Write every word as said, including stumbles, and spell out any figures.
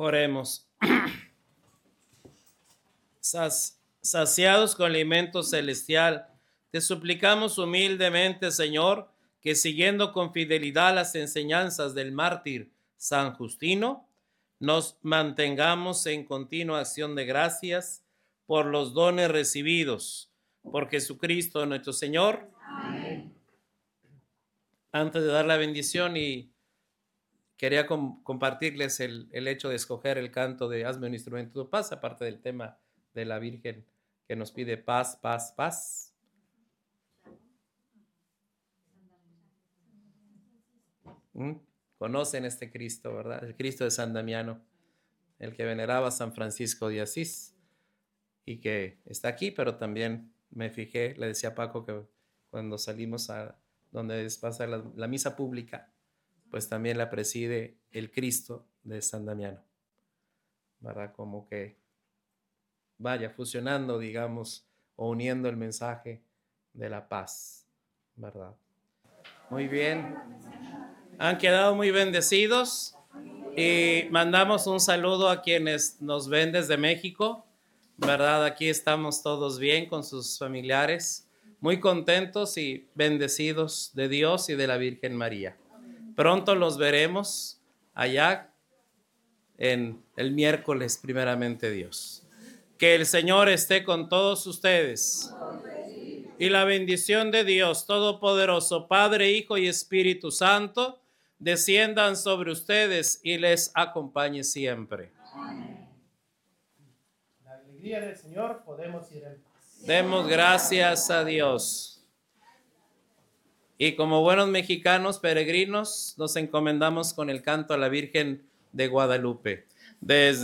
Oremos. Saci- Saciados con alimento celestial, te suplicamos humildemente, Señor, que siguiendo con fidelidad las enseñanzas del mártir San Justino, nos mantengamos en continua acción de gracias por los dones recibidos por Jesucristo nuestro Señor. Amén. Antes de dar la bendición, y quería com compartirles el, el hecho de escoger el canto de Hazme un instrumento de paz, aparte del tema de la Virgen que nos pide paz, paz, paz. ¿Mm? Conocen este Cristo, ¿verdad? El Cristo de San Damiano, el que veneraba a San Francisco de Asís y que está aquí, pero también me fijé, le decía a Paco que cuando salimos a donde pasa la, la misa pública, pues también la preside el Cristo de San Damiano, ¿verdad? Como que vaya fusionando, digamos, o uniendo el mensaje de la paz, ¿verdad? Muy bien. Han quedado muy bendecidos y mandamos un saludo a quienes nos ven desde México, ¿verdad? Aquí estamos todos bien con sus familiares, muy contentos y bendecidos de Dios y de la Virgen María. Pronto los veremos allá en el miércoles, primeramente Dios. Que el Señor esté con todos ustedes. Y la bendición de Dios Todopoderoso, Padre, Hijo y Espíritu Santo, desciendan sobre ustedes y les acompañe siempre. Amén. La alegría del Señor, podemos ir en paz. Demos gracias a Dios. Y como buenos mexicanos peregrinos, nos encomendamos con el canto a la Virgen de Guadalupe. Desde